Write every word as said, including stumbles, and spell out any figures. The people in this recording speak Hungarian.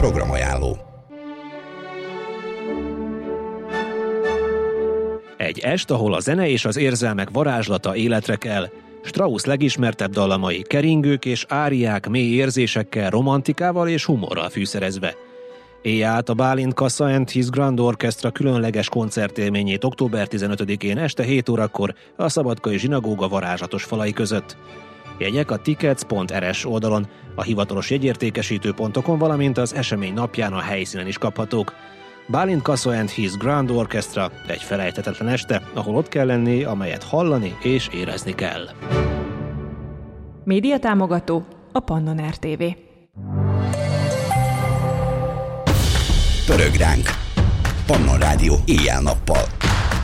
programajánló. Egy est, ahol a zene és az érzelmek varázslata életre kell. Strauss legismertebb dallamai keringők és áriák mély érzésekkel, romantikával és humorral fűszerezve. Élj át a Bálint Kassa and His Grand Orchestra különleges koncertélményét október tizenötödikén este hét órakor a Szabadkai Zsinagóga varázslatos falai között. Jegyek a tickets pont er es oldalon, a hivatalos jegyértékesítő pontokon, valamint az esemény napján a helyszínen is kaphatók. Bálint Kassa and His Grand Orchestra egy felejthetetlen este, ahol ott kell lenni, amelyet hallani és érezni kell. Média támogató a Pannon er té vé. Pörög ránk! Pannon Rádió éjjel-nappal.